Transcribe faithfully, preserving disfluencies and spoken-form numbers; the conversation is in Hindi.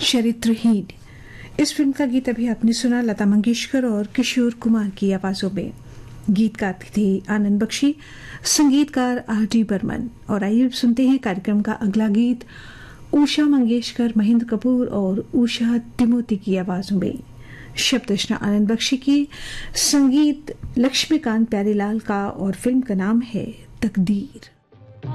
चरित्रहीन। इस फिल्म का गीत अभी आपने सुना लता मंगेशकर और किशोर कुमार की आवाजों में। गीतकार थे आनंद बख्शी, संगीतकार आर डी बर्मन। और आइए सुनते हैं कार्यक्रम का अगला गीत उषा मंगेशकर, महेंद्र कपूर और उषा तिमोती की आवाजों में। शब्द रचना आनंद बख्शी की, संगीत लक्ष्मीकांत प्यारेलाल का और फिल्म का नाम है तकदीर।